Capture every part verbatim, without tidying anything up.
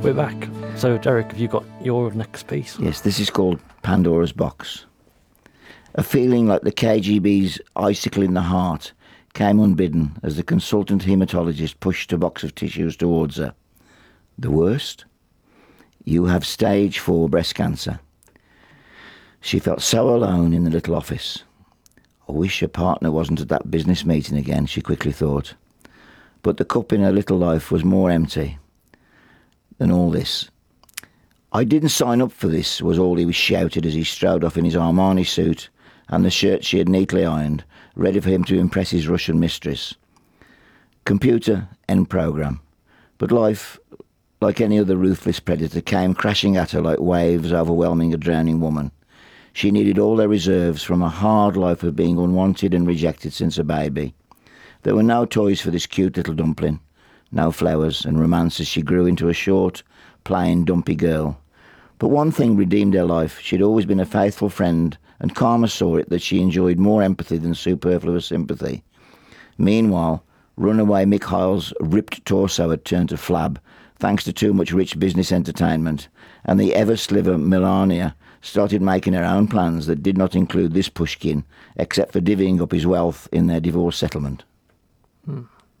We're back. So, Derek, have you got your next piece? Yes, this is called Pandora's Box. A feeling like the K G B's icicle in the heart came unbidden as the consultant haematologist pushed a box of tissues towards her. The worst? You have stage four breast cancer. She felt so alone in the little office. I wish her partner wasn't at that business meeting again, she quickly thought. But the cup in her little life was more empty than all this. I didn't sign up for this, was all he was shouted as he strode off in his Armani suit and the shirt she had neatly ironed, ready for him to impress his Russian mistress. Computer, end program. But life, like any other ruthless predator, came crashing at her like waves overwhelming a drowning woman. She needed all her reserves from a hard life of being unwanted and rejected since a baby. There were no toys for this cute little dumpling, no flowers and romance as she grew into a short, plain, dumpy girl. But one thing redeemed her life. She'd always been a faithful friend, and Karma saw it that she enjoyed more empathy than superfluous sympathy. Meanwhile, runaway Mikhail's ripped torso had turned to flab, thanks to too much rich business entertainment, and the ever-sliver Melania started making her own plans that did not include this pushkin, except for divvying up his wealth in their divorce settlement. Hmm.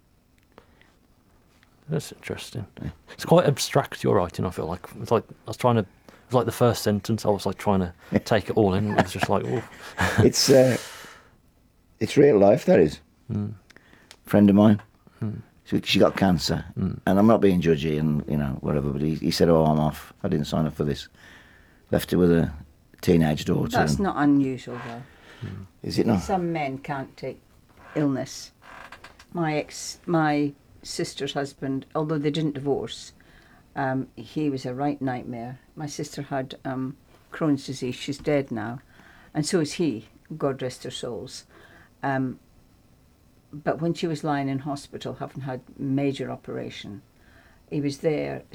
That's interesting. Yeah. It's quite abstract, your writing, I feel like. It's like I was trying to, it was like the first sentence, I was like trying to take it all in. It was just like, oh. It's, uh, it's real life, that is. Mm. Friend of mine, mm. she, she got cancer. Mm. And I'm not being judgy and, you know, whatever, but he, he said, oh, I'm off. I didn't sign up for this. Left her with a teenage daughter. That's not unusual, though. Mm. Is it not? Some men can't take illness. My ex, my sister's husband, although they didn't divorce, um, he was a right nightmare. My sister had um, Crohn's disease. She's dead now, and so is he. God rest their souls. Um, but when she was lying in hospital, having had major operation, he was there